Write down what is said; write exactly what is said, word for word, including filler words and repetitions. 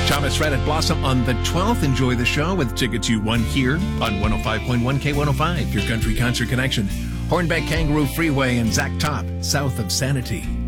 Thomas Red at Blossom on the twelfth. Enjoy the show with tickets you won here on one oh five point one K one oh five, your country concert connection. Hornbeck Kangaroo Freeway and Zack Top, south of Sanity.